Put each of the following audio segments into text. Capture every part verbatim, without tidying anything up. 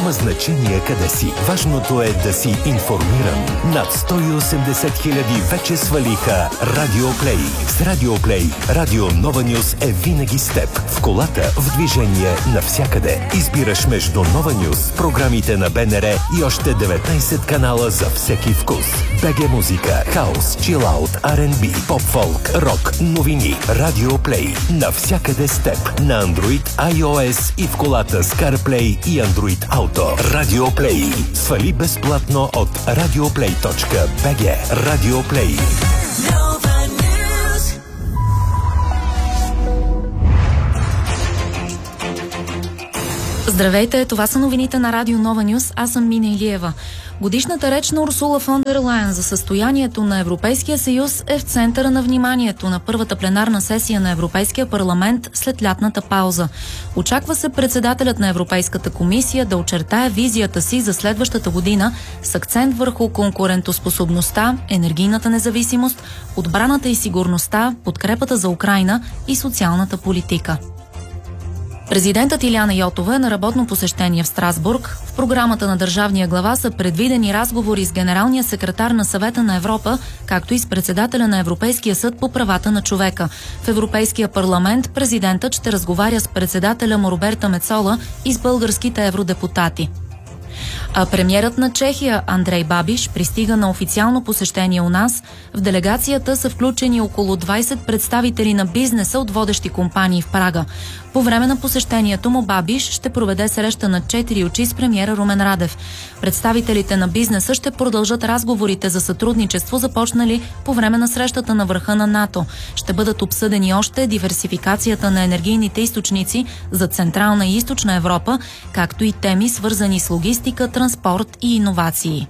Няма значение къде си. Важното е да си информиран. Над сто и осемдесет хиляди вече свалиха Радио Плей. С Радио Плей, Радио Нова Нюс е винаги с теб. В колата, в движение, навсякъде. Избираш между Нова Нюс, програмите на БНР и още деветнайсет канала за всеки вкус. БГ музика, хаус, чилаут, Ар енд Би, поп-фолк, рок, новини. Радио Плей. Навсякъде с теб. На Android, iOS и в колата с CarPlay и Android Auto. Радио Плей. Свали безплатно от радиоплей точка би джи. Радио Плей. Здравейте, това са новините на Радио Нова Нюс. Аз съм Мина Илиева. Годишната реч на Урсула фон дер Лайен за състоянието на Европейския съюз е в центъра на вниманието на първата пленарна сесия на Европейския парламент след лятната пауза. Очаква се председателят на Европейската комисия да очертае визията си за следващата година с акцент върху конкурентоспособността, енергийната независимост, отбраната и сигурността, подкрепата за Украйна и социалната политика. Президентът Илияна Йотова е на работно посещение в Страсбург. В програмата на държавния глава са предвидени разговори с генералния секретар на Съвета на Европа, както и с председателя на Европейския съд по правата на човека. В Европейския парламент президентът ще разговаря с председателя му Роберта Мецола и с българските евродепутати. А премиерът на Чехия Андрей Бабиш пристига на официално посещение у нас. В делегацията са включени около двайсет представители на бизнеса от водещи компании в Прага. По време на посещението му Бабиш ще проведе среща на четири очи с премиера Румен Радев. Представителите на бизнеса ще продължат разговорите за сътрудничество, започнали по време на срещата на върха на НАТО. Ще бъдат обсъдени още диверсификацията на енергийните източници за Централна и Източна Европа, както и теми свързани с логистика, транспорт и иновации.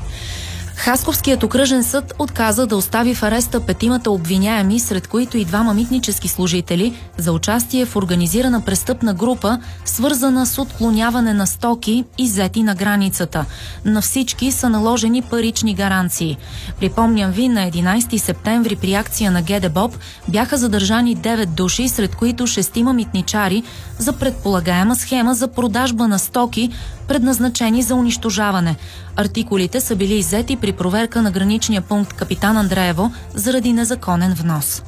Хасковският окръжен съд отказа да остави в ареста петимата обвиняеми, сред които и двама митнически служители, за участие в организирана престъпна група, свързана с отклоняване на стоки, иззети на границата. На всички са наложени парични гаранции. Припомням ви, на единайсети септември при акция на ГДБОП бяха задържани девет души, сред които шестима митничари, за предполагаема схема за продажба на стоки, предназначени за унищожаване. Артикулите са били иззети при проверка на граничния пункт Капитан Андреево заради незаконен внос.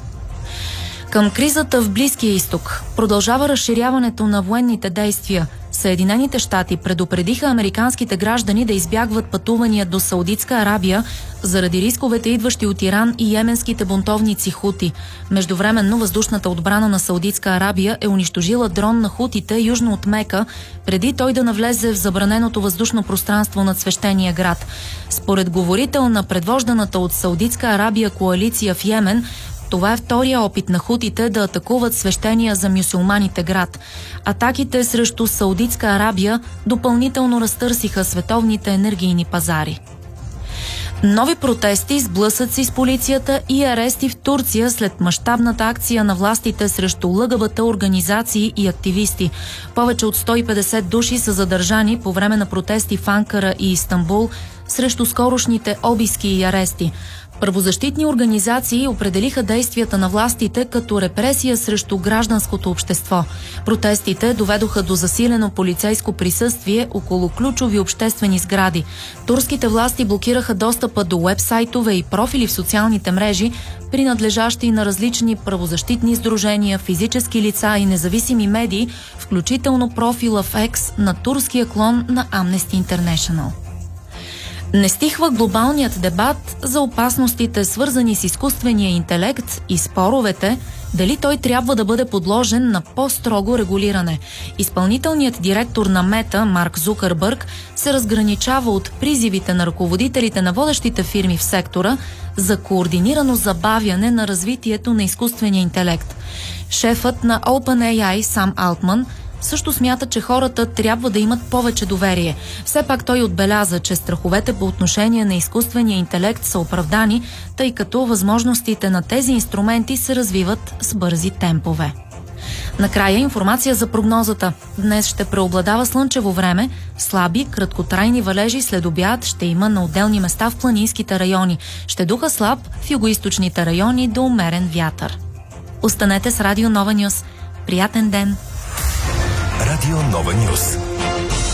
Към кризата в Близкия изток продължава разширяването на военните действия. Съединените щати предупредиха американските граждани да избягват пътувания до Саудитска Арабия заради рисковете, идващи от Иран и йеменските бунтовници хути. Междувременно въздушната отбрана на Саудитска Арабия е унищожила дрон на хутите южно от Мека, преди той да навлезе в забраненото въздушно пространство над свещения град. Според говорител на предвожданата от Саудитска Арабия коалиция в Йемен, това е втория опит на хутите да атакуват свещения за мюсюлманите град. Атаките срещу Саудитска Арабия допълнително разтърсиха световните енергийни пазари. Нови протести, сблъсъци с полицията и арести в Турция след мащабната акция на властите срещу ЛГБТ организации и активисти. Повече от сто и петдесет души са задържани по време на протести в Анкара и Истанбул срещу скорошните обиски и арести. Правозащитни организации определиха действията на властите като репресия срещу гражданското общество. Протестите доведоха до засилено полицейско присъствие около ключови обществени сгради. Турските власти блокираха достъпа до уебсайтове и профили в социалните мрежи, принадлежащи на различни правозащитни сдружения, физически лица и независими медии, включително профила в X на турския клон на Amnesty International. Не стихва глобалният дебат за опасностите, свързани с изкуствения интелект и споровете, дали той трябва да бъде подложен на по-строго регулиране. Изпълнителният директор на Мета, Марк Зукърбърг, се разграничава от призивите на ръководителите на водещите фирми в сектора за координирано забавяне на развитието на изкуствения интелект. Шефът на OpenAI, Сам Алтман, също смята, че хората трябва да имат повече доверие. Все пак той отбеляза, че страховете по отношение на изкуствения интелект са оправдани, тъй като възможностите на тези инструменти се развиват с бързи темпове. Накрая информация за прогнозата. Днес ще преобладава слънчево време, слаби, краткотрайни валежи след обяд ще има на отделни места в планинските райони. Ще духа слаб в югоизточните райони до умерен вятър. Останете с Радио Нова Нюс. Приятен ден! Радио Нова Нюс.